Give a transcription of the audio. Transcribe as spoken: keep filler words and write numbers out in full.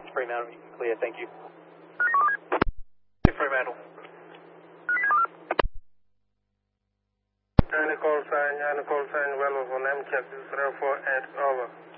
Fremantle, you can clear, thank you. Fremantle. And a call sign, and a call sign, well over on M check, zero four eight, over.